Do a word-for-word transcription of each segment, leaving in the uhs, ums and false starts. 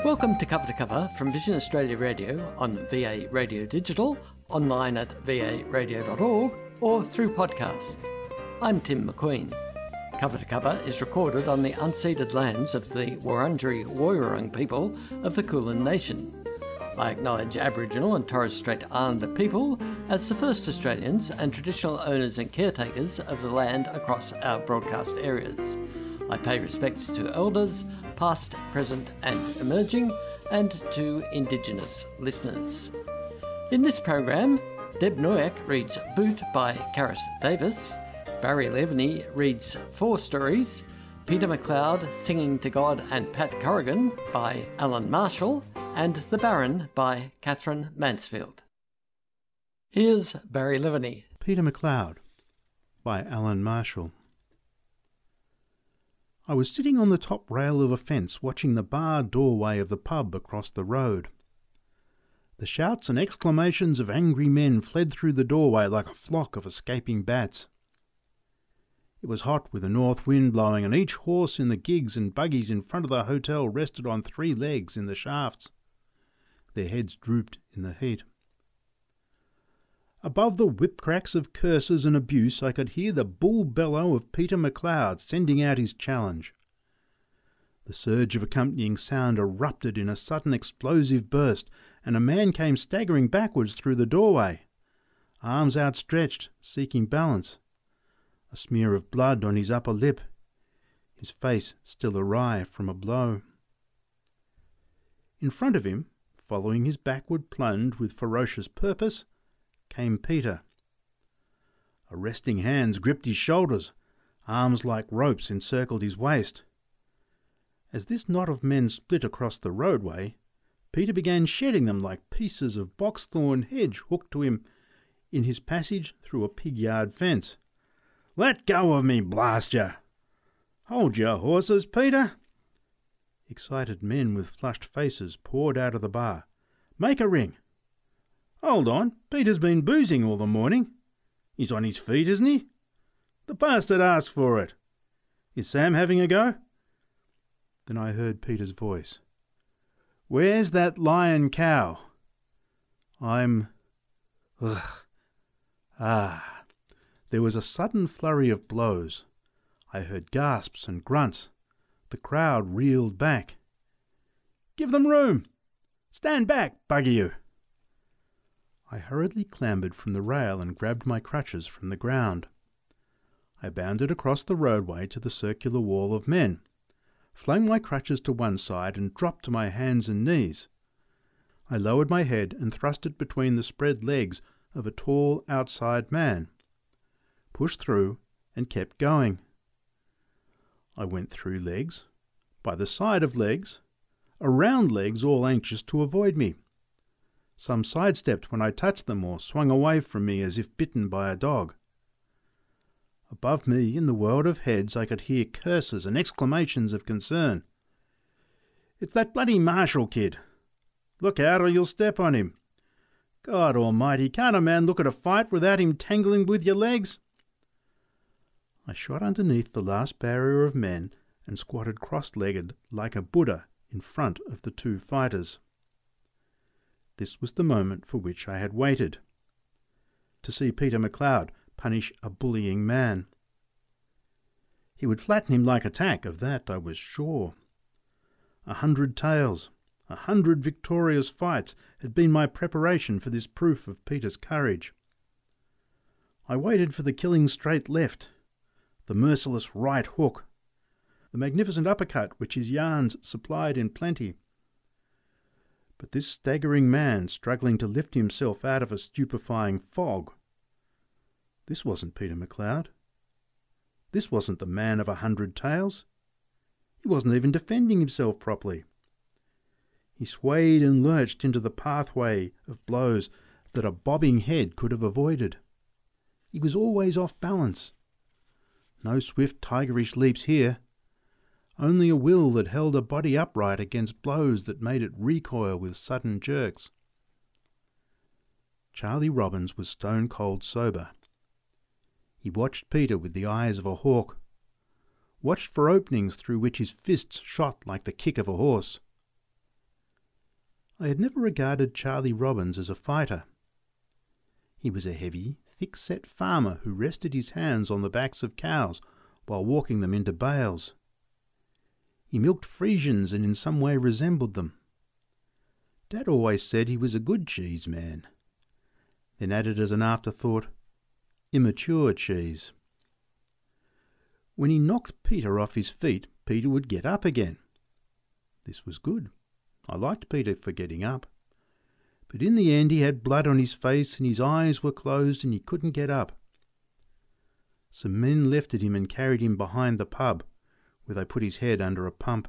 Welcome to Cover to Cover from Vision Australia Radio on V A Radio Digital, online at v a radio dot org or through podcast. I'm Tim McQueen. Cover to Cover is recorded on the unceded lands of the Wurundjeri Woiwurrung people of the Kulin Nation. I acknowledge Aboriginal and Torres Strait Islander people as the first Australians and traditional owners and caretakers of the land across our broadcast areas. I pay respects to elders, past, present and emerging, and to Indigenous listeners. In this program, Deb Noyak reads Boot by Karis Davis, Barry Leveny reads Four Stories, Peter McLeod Singing to God and Pat Corrigan by Alan Marshall, and The Baron by Catherine Mansfield. Here's Barry Leveny. Peter McLeod by Alan Marshall. I was sitting on the top rail of a fence watching the barred doorway of the pub across the road. The shouts and exclamations of angry men fled through the doorway like a flock of escaping bats. It was hot with a north wind blowing, and each horse in the gigs and buggies in front of the hotel rested on three legs in the shafts. Their heads drooped in the heat. Above the whip-cracks of curses and abuse, I could hear the bull bellow of Peter McLeod sending out his challenge. The surge of accompanying sound erupted in a sudden explosive burst, and a man came staggering backwards through the doorway, arms outstretched, seeking balance. A smear of blood on his upper lip, his face still awry from a blow. In front of him, following his backward plunge with ferocious purpose, came Peter. Arresting hands gripped his shoulders, arms like ropes encircled his waist. As this knot of men split across the roadway, Peter began shedding them like pieces of boxthorn hedge hooked to him in his passage through a pig yard fence. "Let go of me, blast ya!" "Hold your horses, Peter!" Excited men with flushed faces poured out of the bar. "Make a ring!" "Hold on, Peter's been boozing all the morning. He's on his feet, isn't he? The bastard asked for it. Is Sam having a go?" Then I heard Peter's voice. "Where's that lion cow?" I'm... Ugh. Ah... There was a sudden flurry of blows. I heard gasps and grunts. The crowd reeled back. "Give them room! Stand back, bugger you!" I hurriedly clambered from the rail and grabbed my crutches from the ground. I bounded across the roadway to the circular wall of men, flung my crutches to one side and dropped to my hands and knees. I lowered my head and thrust it between the spread legs of a tall outside man, pushed through and kept going. I went through legs, by the side of legs, around legs all anxious to avoid me. Some sidestepped when I touched them or swung away from me as if bitten by a dog. Above me, in the world of heads, I could hear curses and exclamations of concern. "It's that bloody Marshall kid. Look out or you'll step on him. God almighty, can't a man look at a fight without him tangling with your legs?" I shot underneath the last barrier of men and squatted cross-legged like a Buddha in front of the two fighters. This was the moment for which I had waited. To see Peter McLeod punish a bullying man. He would flatten him like a tack, of that I was sure. A hundred tales, a hundred victorious fights had been my preparation for this proof of Peter's courage. I waited for the killing straight left, the merciless right hook, the magnificent uppercut which his yarns supplied in plenty. But this staggering man struggling to lift himself out of a stupefying fog, this wasn't Peter McLeod. This wasn't the man of a hundred tales. He wasn't even defending himself properly. He swayed and lurched into the pathway of blows that a bobbing head could have avoided. He was always off balance. No swift tigerish leaps here. Only a will that held a body upright against blows that made it recoil with sudden jerks. Charlie Robbins was stone-cold sober. He watched Peter with the eyes of a hawk, watched for openings through which his fists shot like the kick of a horse. I had never regarded Charlie Robbins as a fighter. He was a heavy, thick-set farmer who rested his hands on the backs of cows while walking them into bales. He milked Friesians and in some way resembled them. Dad always said he was a good cheese man, then added as an afterthought, immature cheese. When he knocked Peter off his feet, Peter would get up again. This was good. I liked Peter for getting up. But in the end he had blood on his face and his eyes were closed and he couldn't get up. Some men lifted him and carried him behind the pub, where they put his head under a pump.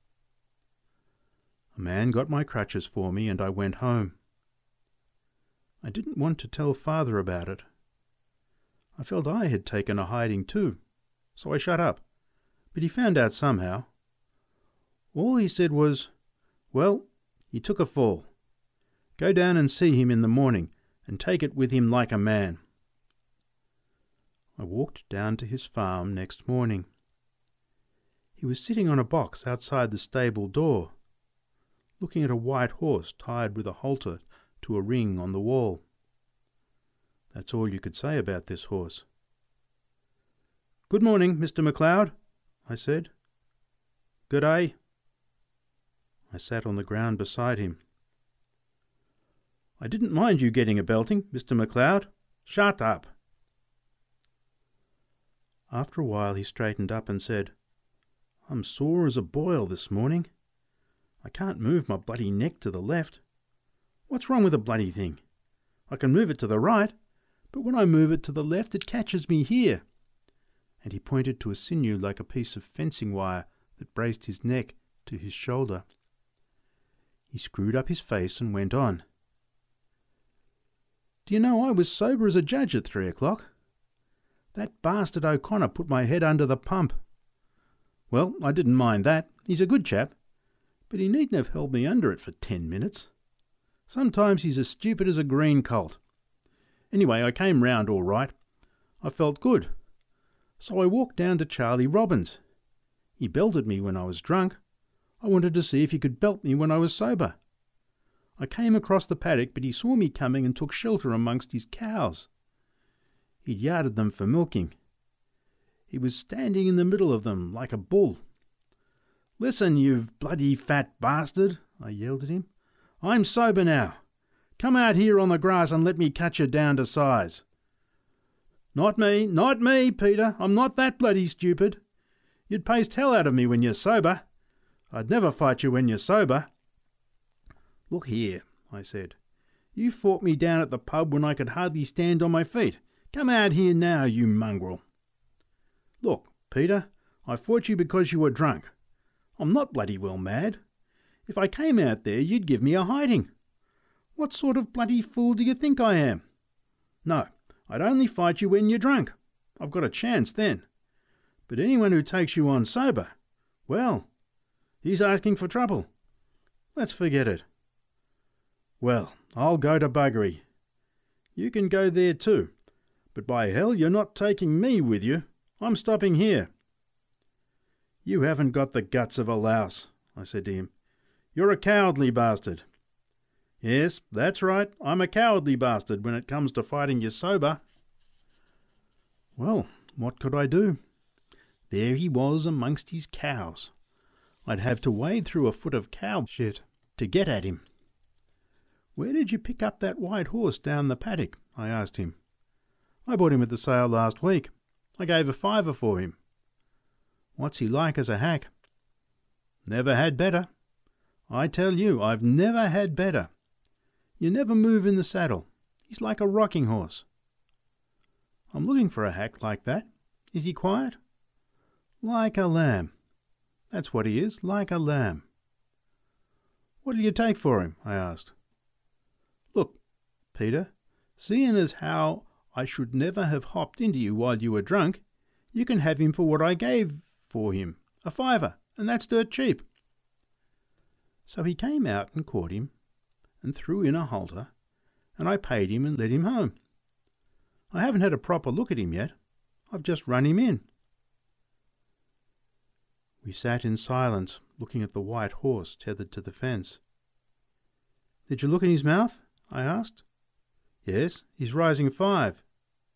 A man got my crutches for me and I went home. I didn't want to tell Father about it. I felt I had taken a hiding too, so I shut up, but he found out somehow. All he said was, "Well, he took a fall. Go down and see him in the morning and take it with him like a man." I walked down to his farm next morning. He was sitting on a box outside the stable door, looking at a white horse tied with a halter to a ring on the wall. That's all you could say about this horse. "Good morning, Mister McLeod," I said. "Good day." I sat on the ground beside him. "I didn't mind you getting a belting, Mister McLeod. Shut up." After a while he straightened up and said, "I'm sore as a boil this morning. I can't move my bloody neck to the left. What's wrong with the bloody thing? I can move it to the right, but when I move it to the left it catches me here." And he pointed to a sinew like a piece of fencing wire that braced his neck to his shoulder. He screwed up his face and went on. "Do you know I was sober as a judge at three o'clock? That bastard O'Connor put my head under the pump. Well, I didn't mind that. He's a good chap. But he needn't have held me under it for ten minutes. Sometimes he's as stupid as a green colt. Anyway, I came round all right. I felt good. So I walked down to Charlie Robbins. He belted me when I was drunk. I wanted to see if he could belt me when I was sober. I came across the paddock, but he saw me coming and took shelter amongst his cows. He'd yarded them for milking. He was standing in the middle of them like a bull. 'Listen, you bloody fat bastard,' I yelled at him. 'I'm sober now. Come out here on the grass and let me cut you down to size.' 'Not me, not me, Peter. I'm not that bloody stupid. You'd paste hell out of me when you're sober. I'd never fight you when you're sober.' 'Look here,' I said. 'You fought me down at the pub when I could hardly stand on my feet. Come out here now, you mongrel.' 'Look, Peter, I fought you because you were drunk. I'm not bloody well mad. If I came out there, you'd give me a hiding. What sort of bloody fool do you think I am? No, I'd only fight you when you're drunk. I've got a chance then. But anyone who takes you on sober, well, he's asking for trouble. Let's forget it.' 'Well, I'll go to buggery. You can go there too. But by hell, you're not taking me with you. I'm stopping here.' 'You haven't got the guts of a louse,' I said to him. 'You're a cowardly bastard.' 'Yes, that's right. I'm a cowardly bastard when it comes to fighting you sober.' Well, what could I do? There he was amongst his cows. I'd have to wade through a foot of cow shit to get at him. 'Where did you pick up that white horse down the paddock?' I asked him. 'I bought him at the sale last week. I gave a fiver for him.' 'What's he like as a hack?' 'Never had better. I tell you, I've never had better. You never move in the saddle. He's like a rocking horse.' 'I'm looking for a hack like that. Is he quiet?' 'Like a lamb. That's what he is, like a lamb.' 'What'll you take for him?' I asked. 'Look, Peter, seeing as how I should never have hopped into you while you were drunk, you can have him for what I gave for him, a fiver, and that's dirt cheap.' So he came out and caught him, and threw in a halter, and I paid him and led him home. I haven't had a proper look at him yet. I've just run him in." We sat in silence, looking at the white horse tethered to the fence. Did you look in his mouth? I asked. Yes, he's rising five.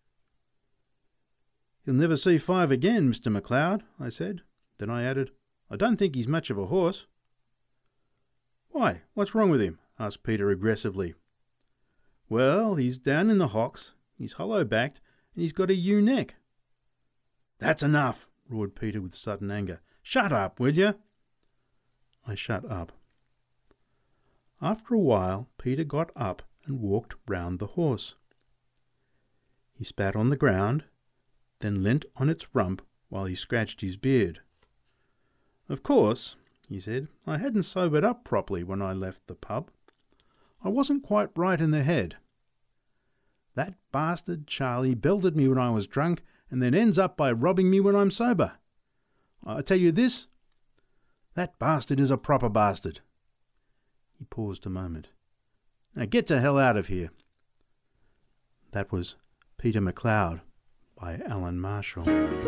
He'll never see five again, Mister McLeod, I said. Then I added, I don't think he's much of a horse. Why, what's wrong with him? Asked Peter aggressively. Well, he's down in the hocks, he's hollow-backed, and he's got a ewe neck. That's enough, roared Peter with sudden anger. Shut up, will you? I shut up. After a while, Peter got up and walked round the horse. He spat on the ground, then leant on its rump while he scratched his beard. Of course, he said, I hadn't sobered up properly when I left the pub. I wasn't quite right in the head. That bastard Charlie belted me when I was drunk and then ends up by robbing me when I'm sober. I tell you this, that bastard is a proper bastard. He paused a moment. Now get the hell out of here. That was Peter McLeod by Alan Marshall.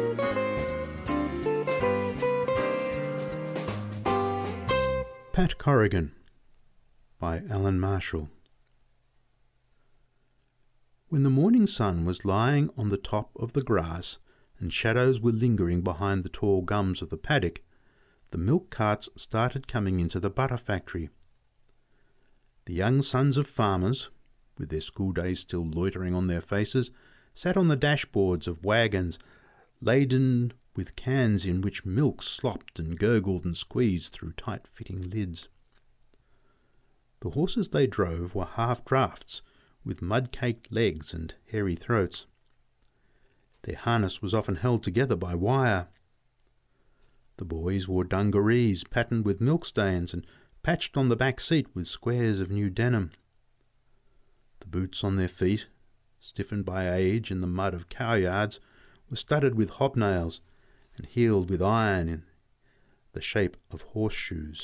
Pat Corrigan by Alan Marshall. When the morning sun was lying on the top of the grass and shadows were lingering behind the tall gums of the paddock, the milk carts started coming into the butter factory. The young sons of farmers, with their school days still loitering on their faces, sat on the dashboards of wagons laden with cans in which milk slopped and gurgled and squeezed through tight-fitting lids. The horses they drove were half-drafts, with mud-caked legs and hairy throats. Their harness was often held together by wire. The boys wore dungarees patterned with milk stains and patched on the back seat with squares of new denim. The boots on their feet, stiffened by age in the mud of cowyards, were studded with hobnails and heeled with iron in the shape of horseshoes.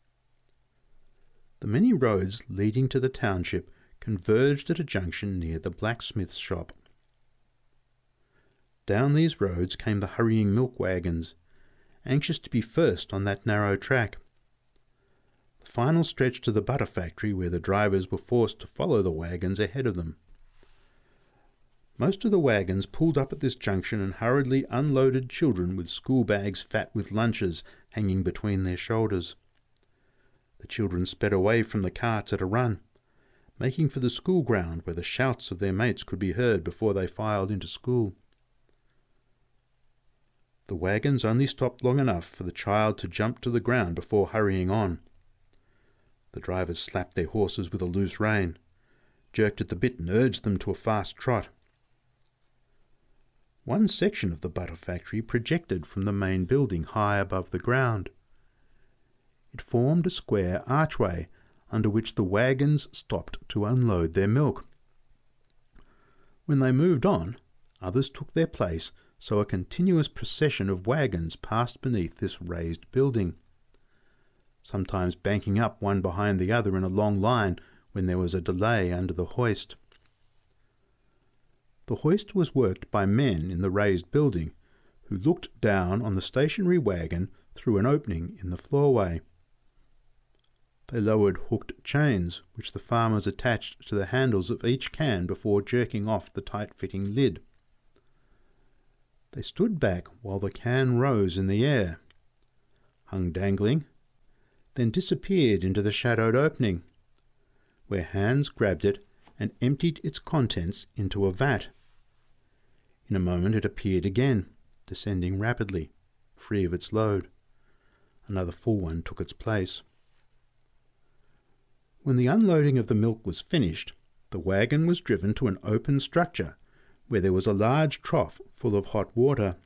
The many roads leading to the township converged at a junction near the blacksmith's shop. Down these roads came the hurrying milk wagons, anxious to be first on that narrow track. The final stretch to the butter factory where the drivers were forced to follow the wagons ahead of them. Most of the wagons pulled up at this junction and hurriedly unloaded children with school bags fat with lunches hanging between their shoulders. The children sped away from the carts at a run, making for the school ground where the shouts of their mates could be heard before they filed into school. The wagons only stopped long enough for the child to jump to the ground before hurrying on. The drivers slapped their horses with a loose rein, jerked at the bit and urged them to a fast trot. One section of the butter factory projected from the main building high above the ground. It formed a square archway under which the wagons stopped to unload their milk. When they moved on, others took their place, so a continuous procession of wagons passed beneath this raised building, sometimes banking up one behind the other in a long line when there was a delay under the hoist. The hoist was worked by men in the raised building, who looked down on the stationary wagon through an opening in the floorway. They lowered hooked chains, which the farmers attached to the handles of each can before jerking off the tight-fitting lid. They stood back while the can rose in the air, hung dangling, then disappeared into the shadowed opening, where hands grabbed it and emptied its contents into a vat. In a moment it appeared again, descending rapidly, free of its load. Another full one took its place. When the unloading of the milk was finished, the wagon was driven to an open structure where there was a large trough full of hot water.